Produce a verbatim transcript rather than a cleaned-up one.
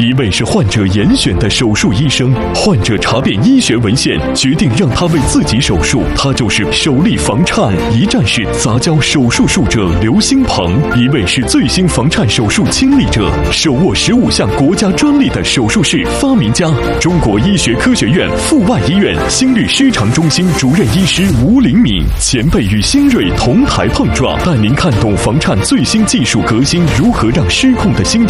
一位是患者严选的手术医生，患者查遍医学文献，决定让他为自己手术。他就是首例房颤一站式杂交手术术者刘兴鹏，一位是最新房颤手术亲历者，手握十五项国家专利的手术室发明家，中国医学科学院阜外医院心律失常中心主任医师吴灵敏，前辈与新锐同台碰撞，带您看懂房颤最新技术革新如何让失控的心